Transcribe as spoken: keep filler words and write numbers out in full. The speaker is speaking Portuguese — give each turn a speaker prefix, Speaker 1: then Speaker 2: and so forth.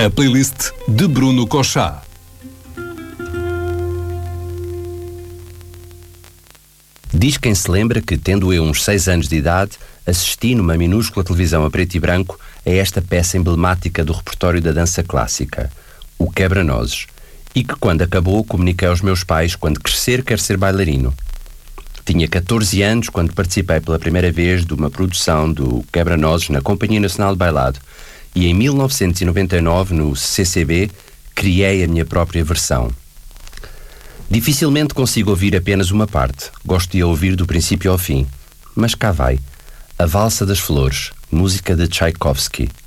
Speaker 1: A playlist de Bruno Cochá.
Speaker 2: Diz quem se lembra que, tendo eu uns seis anos de idade, assisti numa minúscula televisão a preto e branco a esta peça emblemática do repertório da dança clássica, o Quebra-Nozes, e que, quando acabou, comuniquei aos meus pais quando crescer quero ser bailarino. Tinha catorze anos quando participei pela primeira vez de uma produção do Quebra-Nozes na Companhia Nacional de Bailado e em mil novecentos e noventa e nove, no C C B, criei a minha própria versão. Dificilmente consigo ouvir apenas uma parte, gosto de a ouvir do princípio ao fim, mas cá vai, A Valsa das Flores, música de Tchaikovsky.